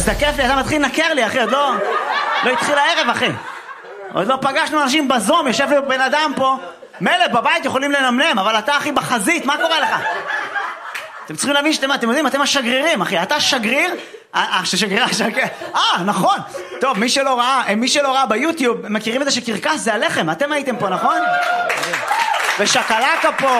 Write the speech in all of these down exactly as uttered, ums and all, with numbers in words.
מזדקף לי, אתה מתחיל לנקר לי, אחי, עוד לא... לא התחיל הערב, אחי. עוד לא פגשנו אנשים בזום, יושב לי בן אדם פה. מלא, בבית יכולים לנמנם, אבל אתה, אחי, בחזית, מה קורה לך? אתם צריכים להבין שאתם, אתם יודעים, אתם השגרירים, אחי. אתה שגריר... אה, ששגריר, שגריר... אה, נכון. טוב, מי שלא ראה, מי שלא ראה ביוטיוב, מכירים את זה שקרקס זה הלחם. אתם הייתם פה, נכון? ושקלקה פה.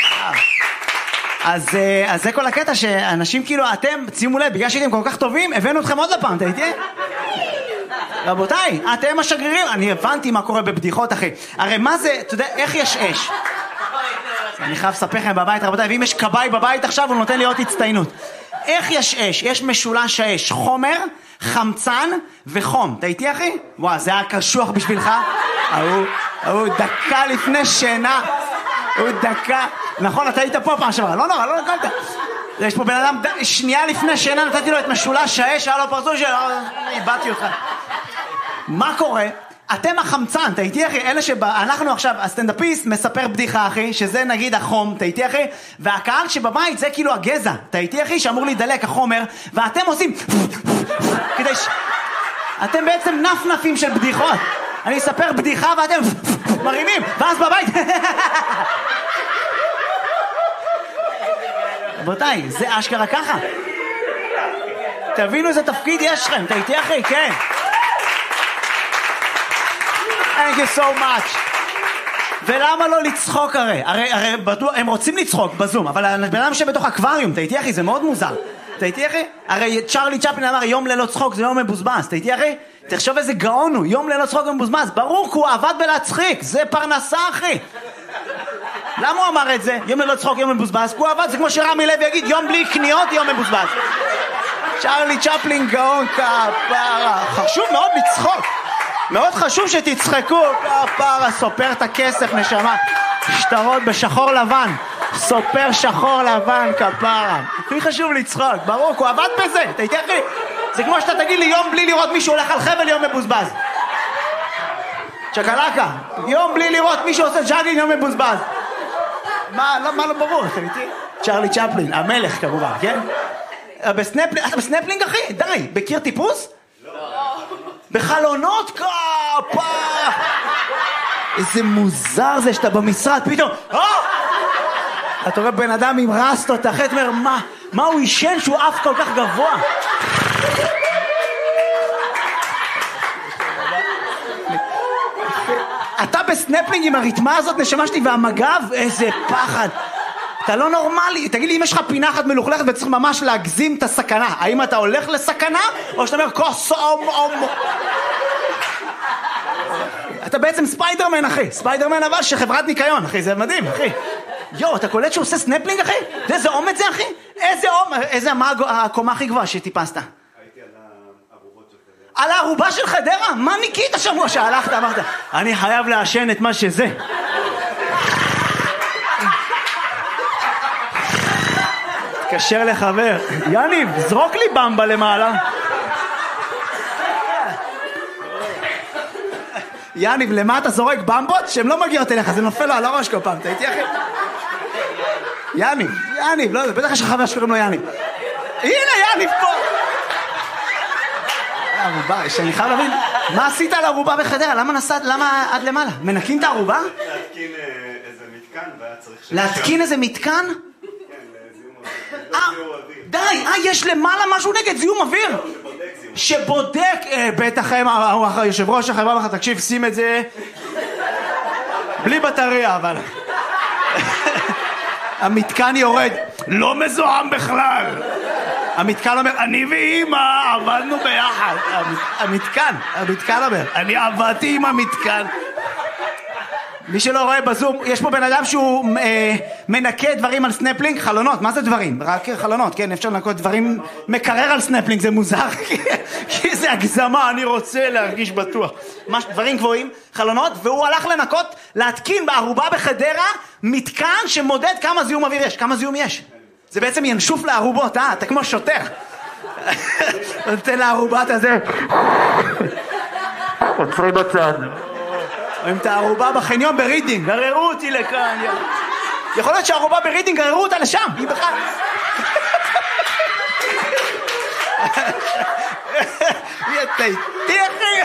אז, אז זה כל הקטע שאנשים כאילו, אתם, שימו לב, בגלל שהייתם כל כך טובים, הבאנו אתכם עוד לפעם, אתה איתי? רבותיי, אתם השגרירים, אני הבנתי מה קורה בבדיחות, אחי. הרי מה זה, אתה יודע, איך יש אש? אני חייב לספר לכם בבית, רבותיי, ואם יש קבאי בבית עכשיו, הוא נותן לי עוד הצטיינות. איך יש אש? יש משולש האש, חומר, חמצן וחום. אתה איתי, אחי? וואו, זה היה קשוח בשבילך? הוא, הוא דקה לפני שינה. הוא דקה. נכון, אתה היית פה פעם שבוע. לא נורא, לא נקלת. יש פה בן אדם, שנייה לפני שינה, נתתי לו את משולש האש, היה לו פרצוף של... איבדתי אותך. מה קורה? אתם החמצן, אתה איתי, אחי? אלה שאנחנו עכשיו, הסטנדאפיסט מספר בדיחה, אחי, שזה נגיד החום, אתה איתי, אחי? והקהל שבבית זה כאילו הגזע, אתה איתי, אחי? שאמור להידלק החומר, ואתם עושים... כדי ש... אתם בעצם נפנפים של בדיחות. אני אספר בדיחה ואתם מרימים, ואז בבית... רבותיי, זה אשכרה ככה. תבינו איזה תפקיד יש לכם, אתה איתי, אחי? כן. Thank you so much. ולמה לא לצחוק הרי? הרי, הרי בטוח, הם רוצים לצחוק בזום, אבל הבן אדם שבתוך אקווריום, אתה איתי, אחי? זה מאוד מוזר. אתה איתי, אחי? הרי צ'רלי צ'פלין אמר, יום ללא צחוק זה יום מבוזבז. אתה איתי, אחי? תחשוב איזה גאון הוא, יום ללא צחוק מבוזבז. ברור, כי הוא עבד בלהצחיק. זה פרנסה, אחי. למה הוא אמר את זה? יום ללא צחוק, יום מבוזבז. הוא עבד, זה כמו שרמי לוי יגיד, יום בלי קניות, יום מבוזבז. צ'רלי צ'פלין גאון כפרה. חשוב מאוד לצחוק. מאוד חשוב שתצחקו. כפרה, סופר את הכסף, נשמה. שטרות בשחור לבן. סופר שחור לבן, כפרה. הכי חשוב לצחוק. ברור, הוא עבד בזה. אתה איתי, אחי? זה כמו שאתה תגיד לי, יום בלי לראות מישהו הולך על חבל, יום מבוזבז. צ'קלקה. יום בלי לראות מישהו עושה ג'אגלינג, יום מבוזבז. מה, לא, מה לא ברור, אתה איתי? צ'רלי צ'פלין, המלך כמובן, כן? בסנפלינג, אתה בסנפלינג, אחי? די, בקיר טיפוס? לא. בחלונות כפה. איזה מוזר זה שאתה במשרד, פתאום, אה! אתה רואה בן אדם עם רסטות, אחרי אתה אומר, מה, מה הוא ישן שהוא אף כל כך גבוה? אתה בסנפלינג עם הריתמה הזאת, נשמה שלי, והמגב, איזה פחד. אתה לא נורמלי. תגיד לי, אם יש לך פינה אחת מלוכלכת וצריך ממש להגזים את הסכנה, האם אתה הולך לסכנה, או שאתה אומר, כוס אום אום... אתה בעצם ספיידרמן, אחי. ספיידרמן אבל שחברת ניקיון, אחי. זה מדהים, אחי. יו, אתה קולט שהוא עושה סנפלינג, אחי? איזה אומץ זה, אחי? איזה אומץ? איזה, מה הקומה הכי גבוהה שטיפסת? הייתי על הערובות של חדרה. על הערובה של חדרה? מה ניקית שבוע שהלכת? אמרת, אני חייב לעשן את מה שזה. תקשר לחבר. יניב, זרוק לי במבה למעלה. יניב, למה אתה זורק במבות? שהן לא מגיעות אליך, זה נופל לו על הראש כל פעם. אתה איתי, אחי? יניב, יניב, לא, בטח יש לך חבר שקוראים לו יניב. הנה, יניב פה! ערובה, שאני חייב להבין, מה עשית על ערובה בחדרה? למה נסעת, למה עד למעלה? מנקים את הערובה? להתקין איזה מתקן, והיה צריך... להתקין איזה מתקן? כן, לזיהום אוויר. די, אה, יש למעלה משהו נגד זיהום אוויר? שבודק, בטח היושב ראש החברה לך, תקשיב, שים את זה בלי בטריה, אבל המתקן יורד, לא מזוהם בכלל. המתקן אומר, אני ואמא עבדנו ביחד. המתקן, המתקן אומר, אני עבדתי עם המתקן. מי שלא רואה בזום, יש פה בן אדם שהוא אה, מנקה דברים על סנפלינג, חלונות, מה זה דברים? רק חלונות, כן, אפשר לנקות דברים, מקרר על סנפלינג, זה מוזר, כי זה הגזמה, אני רוצה להרגיש בטוח. מש, דברים גבוהים, חלונות, והוא הלך לנקות, להתקין בערובה בחדרה, מתקן שמודד כמה זיהום אוויר יש, כמה זיהום יש. זה בעצם ינשוף לערובות, אה? אתה כמו שוטר. נותן לערובת הזה. עוצרי בצד. רואים את הערובה בחניון ברידינג, גררו אותי לכאן. יכול להיות שהערובה ברידינג גררו אותה לשם, היא בכלל. אתה איתי, אחי?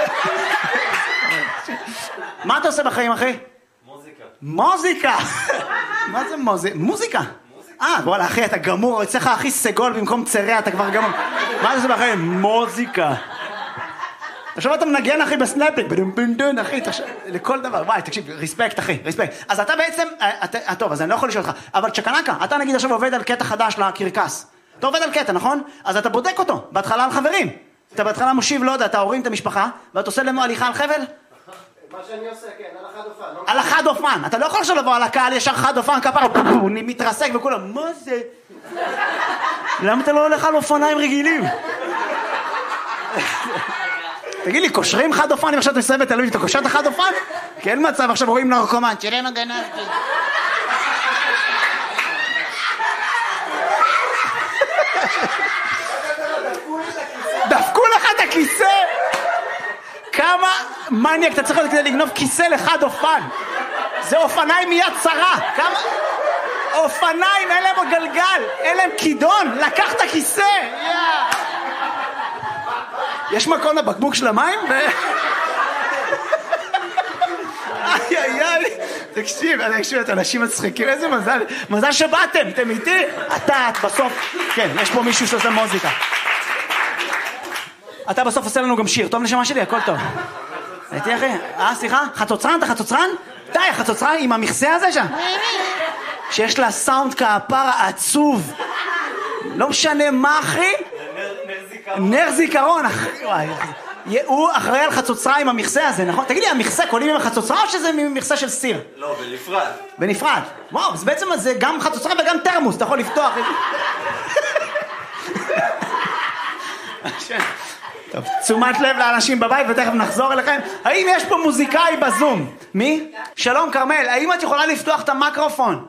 מה אתה עושה בחיים, אחי? מוזיקה. מוזיקה! מה זה מוזיקה? מוזיקה? אה, וואלה, אחי, אתה גמור, אצלך הכי סגול במקום צרע, אתה כבר גמור. מה אתה עושה בחיים? מוזיקה. עכשיו אתה מנגן, אחי, בסנאפינג, בדום אחי, לכל דבר. וואי, תקשיב, ריספקט, אחי, ריספקט. אז אתה בעצם, טוב, אז אני לא יכול לשאול אותך, אבל צ'קנקה, אתה נגיד עכשיו עובד על קטע חדש לקרקס. אתה עובד על קטע, נכון? אז אתה בודק אותו, בהתחלה על חברים. אתה בהתחלה מושיב, לא יודע, אתה הורים את המשפחה, ואתה עושה לנו הליכה על חבל? מה שאני עושה, כן, על החד אופן. על החד אופן. אתה לא יכול עכשיו לבוא על הקהל, ישר חד אופן, כפרה, הוא מתרסק וכולם, מה זה? למה אתה לא הולך על אופניים רגילים? תגיד לי, קושרים חד אופן אם עכשיו אתה מסיים בתל אביב, אתה קושר את החד אופן? כי אין מצב, עכשיו רואים נרקומן, תראה מה גנבתי. דפקו לך את הכיסא? כמה מניאק אתה צריך להיות כדי לגנוב כיסא לחד אופן? זה אופניים מיד צרה. כמה... אופניים, אין להם גלגל, אין להם כידון, לקח את הכיסא. יש מקום לבקבוק של המים? איי איי איי, תקשיב, תקשיב, את אנשים מצחיקים, איזה מזל, מזל שבאתם, אתם איתי? אתה, את בסוף, כן, יש פה מישהו שעושה מוזיקה. אתה בסוף עושה לנו גם שיר, טוב נשמה שלי, הכל טוב. הייתי אחי, אה, סליחה? חצוצרן, אתה חצוצרן? די, חצוצרן עם המכסה הזה שם. שיש לה סאונד כפרה עצוב. לא משנה מה, אחי? נר זיכרון, אחי. הוא אחראי על חצוצרה עם המכסה הזה, נכון? תגיד לי, המכסה קונים עם החצוצרה או שזה מכסה של סיר? לא, בנפרד. בנפרד. וואו, אז בעצם זה גם חצוצרה וגם תרמוס, אתה יכול לפתוח. טוב, תשומת לב לאנשים בבית ותכף נחזור אליכם. האם יש פה מוזיקאי בזום? מי? שלום כרמל, האם את יכולה לפתוח את המיקרופון?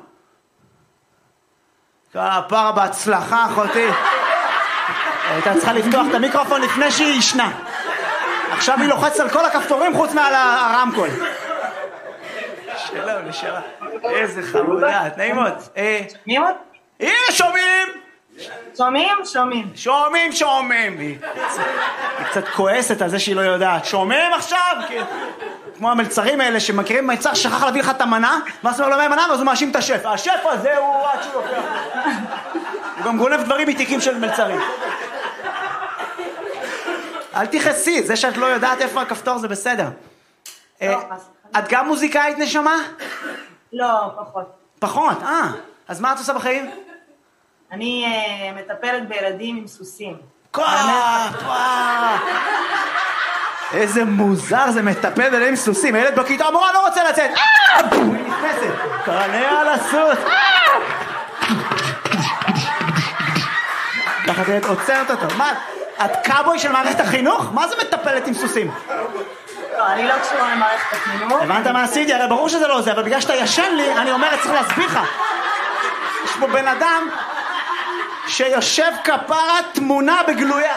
כפרה בהצלחה, אחותי. הייתה צריכה לפתוח את המיקרופון לפני שהיא ישנה. עכשיו היא לוחצת על כל הכפתורים חוץ מעל הרמקול. שלום, נשארה. איזה חמודה, נעימות. שומעים עוד? הנה, שומעים! שומעים? שומעים. שומעים, שומעים. היא קצת כועסת על זה שהיא לא יודעת. שומעים עכשיו? כמו המלצרים האלה שמכירים מלצר שכח להביא לך את המנה, ואז הוא לא מהמנה, ואז הוא מאשים את השף. השף הזה הוא עד שהוא לוקח. הוא גם גונב דברים מתיקים של מלצרים. אל תכעסי, זה שאת לא יודעת איפה הכפתור זה בסדר. את גם מוזיקאית נשמה? לא, פחות. פחות, אה. אז מה את עושה בחיים? אני מטפלת בילדים עם סוסים. כוח, וואו. איזה מוזר זה מטפל בילדים עם סוסים. הילד בכיתה, המורה לא רוצה לצאת. היא נכנסת. קנה על הסוס. ככה תהיה עוצרת אותו. מה? את קאבוי של מערכת החינוך? מה זה מטפלת עם סוסים? לא, אני לא קשורה למערכת החינוך. הבנת מה עשיתי? הרי ברור שזה לא זה, אבל בגלל שאתה ישן לי, אני אומרת, צריך להסביר לך. יש פה בן אדם שיושב כפרה תמונה בגלויה.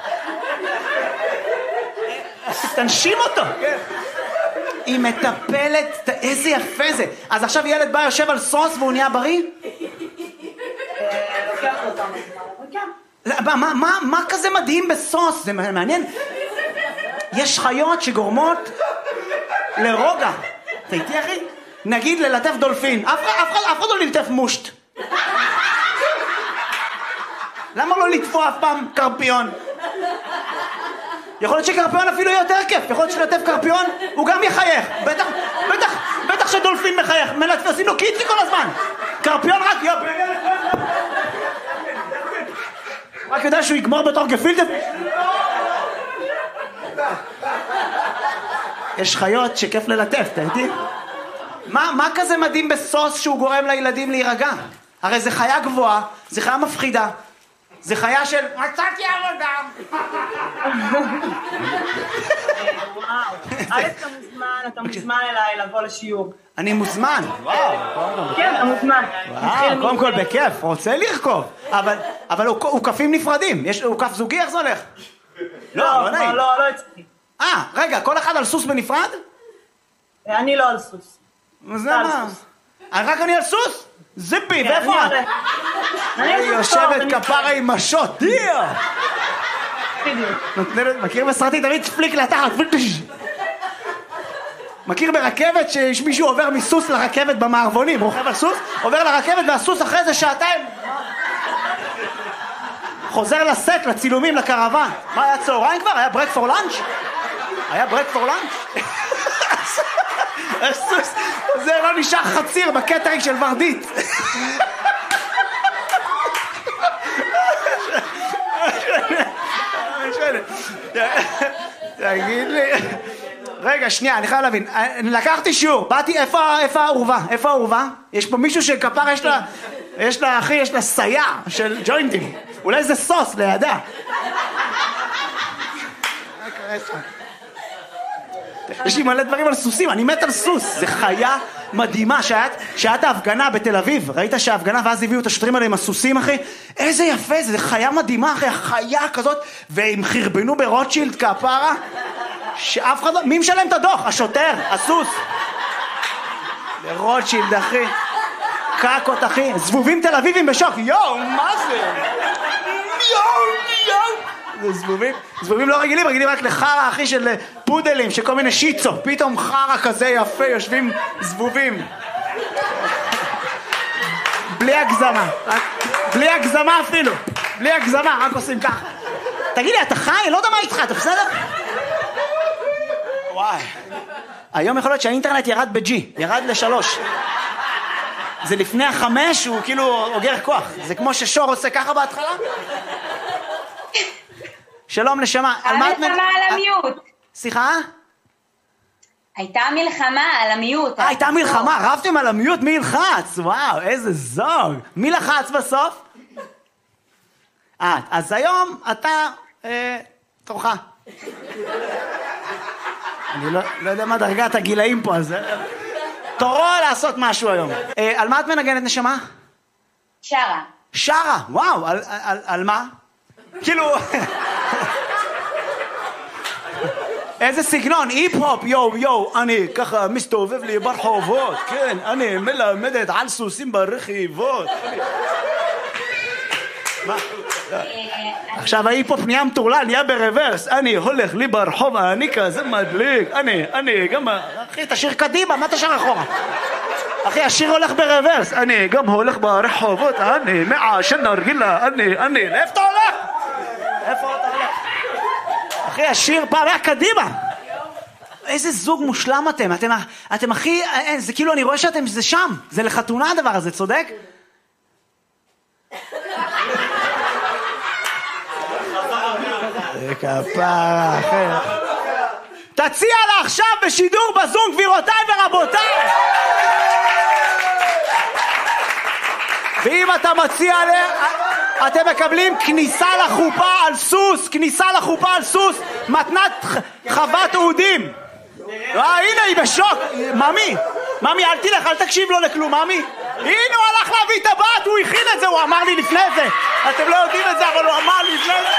תנשים אותו. היא מטפלת, איזה יפה זה. אז עכשיו ילד בא יושב על סוס והוא נהיה בריא? לוקח אותם. מה, מה, מה כזה מדהים בסוס? זה מעניין. יש חיות שגורמות לרוגע. אתה איתי אחי? נגיד ללטף דולפין. אף אחד לא ללטף מושט. למה לא לטפוע אף פעם קרפיון? יכול להיות שקרפיון אפילו יותר כיף. יכול להיות שלטף קרפיון הוא גם יחייך. בטח, בטח, בטח שדולפין מחייך. עושים לו קיצי כל הזמן. קרפיון רק יופ. רק יודע שהוא יגמור בתור גפילטה. יש חיות שכיף ללטף, אתה איתי? מה, מה כזה מדהים בסוס שהוא גורם לילדים להירגע? הרי זה חיה גבוהה, זה חיה מפחידה. זה חיה של... מצאתי עבודה! וואו. א' אתה מוזמן, אתה מוזמן אליי לבוא לשיעור. אני מוזמן. כן, אתה מוזמן. וואו, קודם כל בכיף, רוצה לרכוב. אבל הוא כפים נפרדים. הוא כף זוגי, איך זה הולך? לא, לא נעים. לא, לא אצלי. אה, רגע, כל אחד על סוס בנפרד? אני לא על סוס. זה מה? רק אני על סוס? זיפי, ואיפה את? אני יושבת כפרה עם משות, דיה! מכיר בסרטים תמיד פליק לתחת. מכיר ברכבת שיש מישהו עובר מסוס לרכבת במערבונים, רוכב על סוס, עובר לרכבת והסוס אחרי זה שעתיים חוזר לסט, לצילומים, לקרוון. מה היה צהריים כבר? היה ברק פור לאנץ'? היה ברק פור לאנץ'? הסוס, זה לא נשאר חציר בקטרינג של ורדית. תגיד לי, רגע, שנייה, אני חייב להבין, לקחתי שיעור, באתי, איפה, איפה העורבה? איפה העורבה? יש פה מישהו שכפר יש לה, יש לה, אחי, יש לה סייע של ג'וינטים, אולי זה סוס לידה. יש לי מלא דברים על סוסים, אני מת על סוס, זה חיה מדהימה. שעת ההפגנה בתל אביב, ראית שההפגנה ואז הביאו את השוטרים האלה עם הסוסים, אחי? איזה יפה זה, זה חיה מדהימה, אחי, החיה כזאת, והם חרבנו ברוטשילד כפרה, שאף אחד לא, מי משלם את הדוח? השוטר, הסוס. ברוטשילד, אחי. קקות, אחי, זבובים תל אביבים בשוק, יואו, מה זה? יואו, יואו. זה זבובים, זבובים לא רגילים, רגילים רק לחרה, אחי, של פודלים, של כל מיני שיצו, פתאום חרה כזה יפה, יושבים זבובים. בלי הגזמה, בלי הגזמה אפילו, בלי הגזמה, רק עושים ככה. תגיד לי, אתה חי? לא יודע מה איתך, אתה בסדר? וואי. היום יכול להיות שהאינטרנט ירד בג'י, ירד לשלוש. זה לפני החמש, הוא כאילו אוגר כוח. זה כמו ששור עושה ככה בהתחלה. שלום נשמה. המלחמה על המיעוט. סליחה? הייתה מלחמה על המיעוט. הייתה מלחמה, רבתם על המיעוט, מי ילחץ? וואו, איזה זוג. מי לחץ בסוף? אה, אז היום אתה, תורך. אני לא יודע מה דרגת הגילאים פה, אז תורו לעשות משהו היום. על מה את מנגנת נשמה? שרה. שרה, וואו, על מה? כאילו... איזה סגנון, היפ-הופ, יו, יו, אני ככה מסתובב לי ברחובות, כן, אני מלמדת על סוסים ברכיבות. מה? עכשיו ההיפ-הופ נהיה מטורלל, נהיה ברוורס, אני הולך לי ברחוב, אני כזה מדליק, אני, אני גם, אחי, תשאיר קדימה, מה תשאיר אחורה? אחי, השיר הולך ברוורס, אני גם הולך ברחובות, אני מעשן נרגילה, אני, אני, לאיפה אתה הולך? איפה אתה הולך? אחי, השיר פעם היה קדימה. איזה זוג מושלם אתם, אתם, אתם הכי, זה כאילו אני רואה שאתם, זה שם, זה לחתונה הדבר הזה, צודק? זה כפרה, אחי. תציע לה עכשיו בשידור בזום, גבירותיי ורבותיי. ואם אתה מציע לה, אתם מקבלים כניסה לחופה על סוס, כניסה לחופה על סוס, מתנת חוות אודים. אה, הנה היא בשוק. ממי, ממי, אל תלך, אל תקשיב לו לכלום, ממי. הנה הוא הלך להביא את הבת, הוא הכין את זה, הוא אמר לי לפני זה. אתם לא יודעים את זה, אבל הוא אמר לי לפני זה.